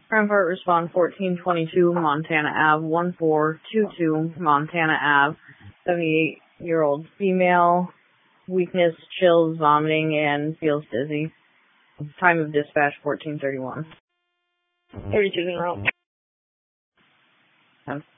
Rampart respond 1422 Montana Ave, 1422 Montana Ave, 78-year-old female, weakness, chills, vomiting, and feels dizzy. Time of dispatch 1431. 32 in a row.